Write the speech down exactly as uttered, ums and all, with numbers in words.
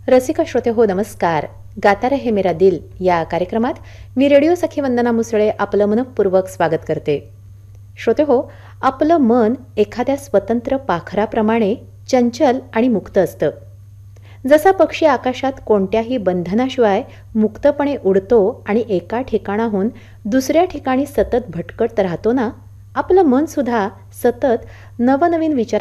रसिका श्रोते हो नमस्कार. गाता रहे मेरा दिल या कार्यक्रमात मी रेडिओ सखी वंदना मुसळे आपलं मनपूर्वक स्वागत करते. श्रोते हो, आपलं मन एखाद्या स्वतंत्र पाखराप्रमाणे चंचल आणि मुक्त असतं. जसा पक्षी आकाशात कोणत्याही बंधनाशिवाय मुक्तपणे उडतो आणि एका ठिकाणाहून दुसऱ्या ठिकाणी सतत भटकत राहतो ना, आपलं मन सुद्धा सतत नवनवीन विचार